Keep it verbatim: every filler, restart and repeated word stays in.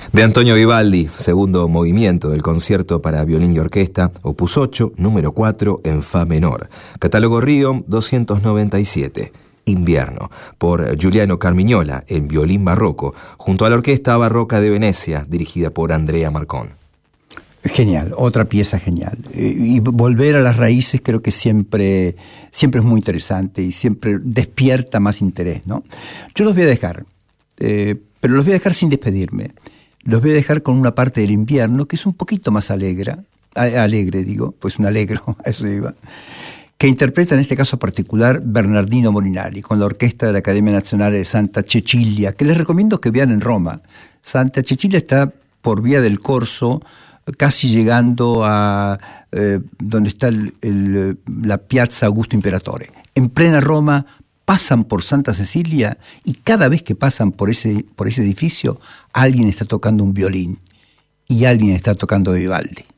De Antonio Vivaldi, segundo movimiento del concierto para violín y orquesta, opus ocho, número cuatro, en fa menor. Catálogo Riom doscientos noventa y siete. Invierno, por Giuliano Carmignola, en violín barroco, junto a la Orquesta Barroca de Venecia, dirigida por Andrea Marcon. Genial, otra pieza genial. Y volver a las raíces creo que siempre, siempre es muy interesante y siempre despierta más interés, ¿no? Yo los voy a dejar, eh, pero los voy a dejar sin despedirme. Los voy a dejar con una parte del invierno que es un poquito más alegre, alegre digo, pues un alegro, a eso iba, que interpreta en este caso particular Bernardino Molinari, con la orquesta de la Academia Nazionale de Santa Cecilia, que les recomiendo que vean en Roma. Santa Cecilia está por vía del Corso, casi llegando a eh, donde está el, el, la Piazza Augusto Imperatore. En plena Roma pasan por Santa Cecilia y cada vez que pasan por ese, por ese edificio, alguien está tocando un violín y alguien está tocando Vivaldi.